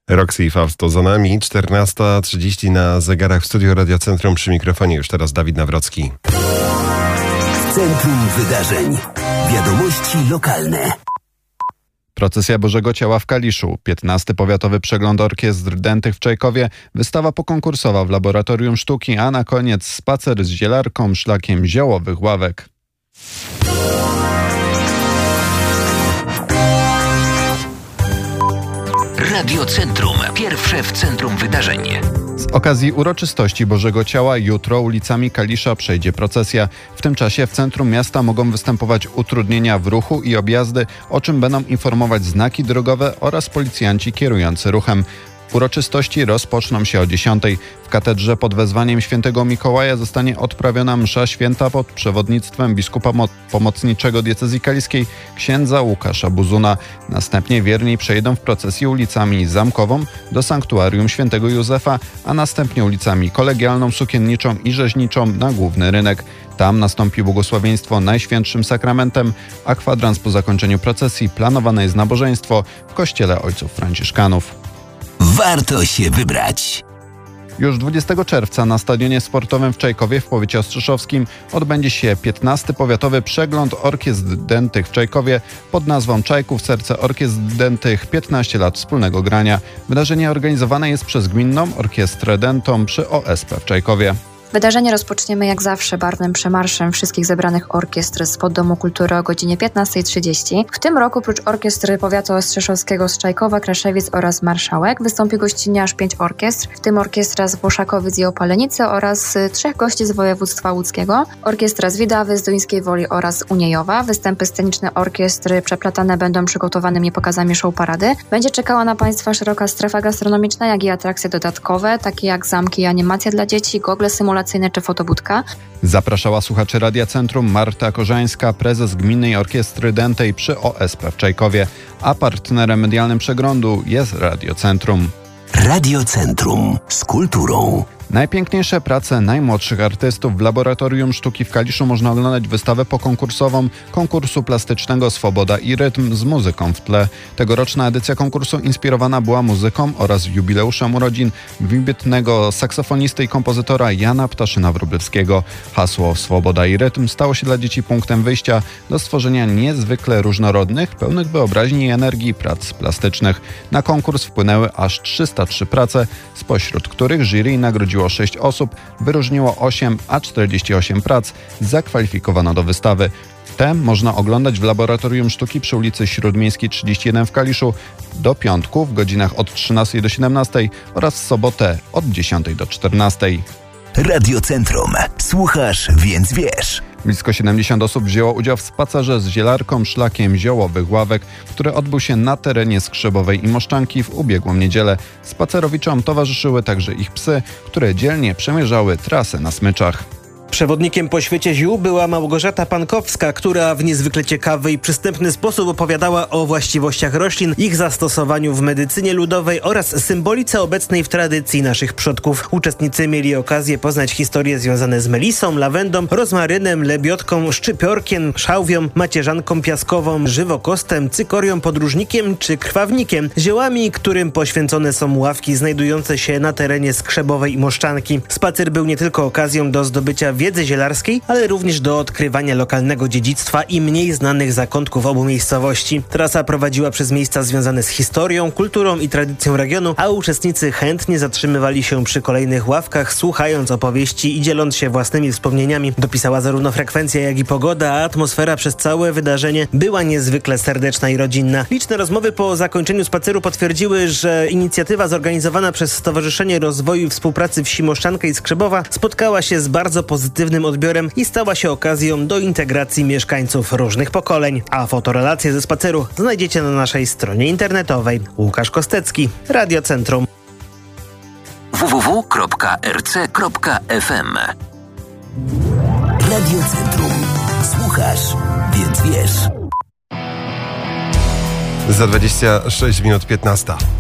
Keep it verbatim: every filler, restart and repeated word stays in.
Roxy i Fausto za nami, czternasta trzydzieści na zegarach w studiu Radiocentrum, przy mikrofonie już teraz Dawid Nawrocki. W centrum wydarzeń. Wiadomości lokalne. Procesja Bożego Ciała w Kaliszu, piętnasty Powiatowy Przegląd Orkiestr Dętych w Czajkowie, wystawa pokonkursowa w Laboratorium Sztuki, a na koniec spacer z zielarką szlakiem ziołowych ławek. Radiocentrum. Pierwsze w centrum wydarzeń. Z okazji uroczystości Bożego Ciała jutro ulicami Kalisza przejdzie procesja. W tym czasie w centrum miasta mogą występować utrudnienia w ruchu i objazdy, o czym będą informować znaki drogowe oraz policjanci kierujący ruchem. Uroczystości rozpoczną się o dziesiątej. W katedrze pod wezwaniem świętego Mikołaja zostanie odprawiona msza święta pod przewodnictwem biskupa mo- pomocniczego diecezji kaliskiej księdza Łukasza Buzuna. Następnie wierni przejdą w procesji ulicami Zamkową do sanktuarium świętego Józefa, a następnie ulicami Kolegialną, Sukienniczą i Rzeźniczą na główny rynek. Tam nastąpi błogosławieństwo Najświętszym Sakramentem, a kwadrans po zakończeniu procesji planowane jest nabożeństwo w kościele ojców franciszkanów. Warto się wybrać. Już dwudziestego czerwca na stadionie sportowym w Czajkowie w powiecie ostrzeszowskim odbędzie się piętnasty Powiatowy Przegląd Orkiestr Dętych w Czajkowie pod nazwą Czajków Serce Orkiestr Dętych piętnaście lat wspólnego grania. Wydarzenie organizowane jest przez Gminną Orkiestrę Dętą przy O S P w Czajkowie. Wydarzenie rozpoczniemy jak zawsze barwnym przemarszem wszystkich zebranych orkiestr z Poddomu Kultury o godzinie piętnasta trzydzieści. W tym roku prócz orkiestry Powiatu Ostrzeszowskiego z Czajkowa, Kraszewic oraz Marszałek wystąpi gościnnie aż pięć orkiestr, w tym orkiestra z Włoszakowic i Opalenicy oraz trzech gości z województwa łódzkiego, orkiestra z Widawy, z Duńskiej Woli oraz Uniejowa. Występy sceniczne orkiestry przeplatane będą przygotowanymi pokazami show parady. Będzie czekała na Państwa szeroka strefa gastronomiczna, jak i atrakcje dodatkowe, takie jak zamki i animacje dla dzieci, gogle symulacyjne czy fotobudka. Zapraszała słuchaczy Radia Centrum Marta Korzańska, prezes Gminnej Orkiestry Dętej przy O S P w Czajkowie, a partnerem medialnym przeglądu jest Radio Centrum. Radio Centrum z kulturą. Najpiękniejsze prace najmłodszych artystów w Laboratorium Sztuki w Kaliszu można oglądać wystawę pokonkursową konkursu plastycznego Swoboda i Rytm z muzyką w tle. Tegoroczna edycja konkursu inspirowana była muzyką oraz jubileuszem urodzin wybitnego saksofonisty i kompozytora Jana Ptaszyna-Wróblewskiego. Hasło Swoboda i Rytm stało się dla dzieci punktem wyjścia do stworzenia niezwykle różnorodnych, pełnych wyobraźni i energii prac plastycznych. Na konkurs wpłynęły aż trzysta trzy prace, spośród których jury nagrodziło sześć osób, wyróżniło osiem, a czterdzieści osiem prac zakwalifikowano do wystawy. Te można oglądać w Laboratorium Sztuki przy ulicy Śródmiejskiej trzydzieści jeden w Kaliszu do piątku w godzinach od trzynastej do siedemnastej oraz w sobotę od dziesiątej do czternastej. Radiocentrum. Słuchasz, więc wiesz. Blisko siedemdziesiąt osób wzięło udział w spacerze z zielarką szlakiem ziołowych ławek, który odbył się na terenie Skrzebowej i Moszczanki w ubiegłą niedzielę. Spacerowiczom towarzyszyły także ich psy, które dzielnie przemierzały trasę na smyczach. Przewodnikiem po świecie ziół była Małgorzata Pankowska, która w niezwykle ciekawy i przystępny sposób opowiadała o właściwościach roślin, ich zastosowaniu w medycynie ludowej oraz symbolice obecnej w tradycji naszych przodków. Uczestnicy mieli okazję poznać historie związane z melisą, lawendą, rozmarynem, lebiotką, szczypiorkiem, szałwią, macierzanką piaskową, żywokostem, cykorią, podróżnikiem czy krwawnikiem, ziołami, którym poświęcone są ławki znajdujące się na terenie Skrzebowej i Moszczanki. Spacer był nie tylko okazją do zdobycia wiedzy zielarskiej, ale również do odkrywania lokalnego dziedzictwa i mniej znanych zakątków obu miejscowości. Trasa prowadziła przez miejsca związane z historią, kulturą i tradycją regionu, a uczestnicy chętnie zatrzymywali się przy kolejnych ławkach, słuchając opowieści i dzieląc się własnymi wspomnieniami. Dopisała zarówno frekwencja, jak i pogoda, a atmosfera przez całe wydarzenie była niezwykle serdeczna i rodzinna. Liczne rozmowy po zakończeniu spaceru potwierdziły, że inicjatywa zorganizowana przez Stowarzyszenie Rozwoju i Współpracy Wsi Moszczanka i Skrzebowa spotkała się z bardzo pozytywnym odbiorem i stała się okazją do integracji mieszkańców różnych pokoleń. A fotorelacje ze spaceru znajdziecie na naszej stronie internetowej. Łukasz Kostecki, Radio Centrum. w w w kropka r c kropka f m. Radio Centrum. Słuchasz, więc wiesz. Za dwadzieścia sześć minut piętnasta.